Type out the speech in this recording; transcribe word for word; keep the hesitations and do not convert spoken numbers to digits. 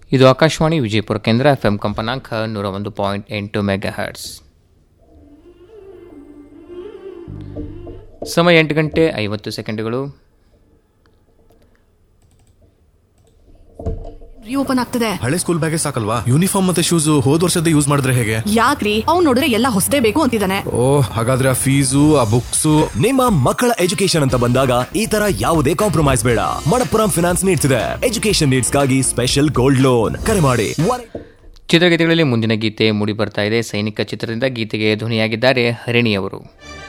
ಇದು ಆಕಾಶವಾಣಿ ವಿಜಯಪುರ ಕೇಂದ್ರ F M ಕಂಪನಾಂಕ ನೂರ ಒಂದು ಪಾಯಿಂಟ್ ಎಂಟು ಮೆಗಾ ಹರ್ಟ್ಸ್. ಸಮಯ ಎಂಟು ಗಂಟೆ ಐವತ್ತು ಸೆಕೆಂಡುಗಳು. ಓಪನ್ ಆಗ್ತದೆ. ಹಳೆ ಸ್ಕೂಲ್ ಬ್ಯಾಗೇ ಸಾಕಲ್ವಾ? ಯೂನಿಫಾರ್ಮ್ ಮತ್ತೆ ಶೂಸ್ ಹೋದ್ ವರ್ಷದ ಯೂಸ್ ಮಾಡಿದ್ರೆ ಹೇಗೆ? ಯಾಕ್ರಿ, ಅವ್ನು ನೋಡಿದ್ರೆ ಎಲ್ಲ ಹೊಸದೇ ಬೇಕು ಅಂತಿದ್ದಾನೆ. ಓ, ಹಾಗಾದ್ರೆ ಆ ಫೀಸು ಆ ಬುಕ್ಸ್. ನಿಮ್ಮ ಮಕ್ಕಳ ಎಜುಕೇಶನ್ ಅಂತ ಬಂದಾಗ ಈ ತರ ಯಾವುದೇ ಕಾಂಪ್ರಮೈಸ್ ಬೇಡ. ಮಣಪ್ಪುರಂ ಫಿನಾನ್ಸ್ ನೀಡ್ಸ್ ಇದೆ ಎಜುಕೇಶನ್ ನೀಡ್ಸ್ ಗಾಗಿ ಸ್ಪೆಷಲ್ ಗೋಲ್ಡ್ ಲೋನ್. ಕರೆ ಮಾಡಿ. ಚಿತ್ರಗೀತೆಗಳಲ್ಲಿ ಮುಂದಿನ ಗೀತೆ ಮೂಡಿ ಬರ್ತಾ ಇದೆ. ಸೈನಿಕ ಚಿತ್ರದಿಂದ ಗೀತೆಗೆ ಧ್ವನಿಯಾಗಿದ್ದಾರೆ ಹರಿಣಿಯವರು.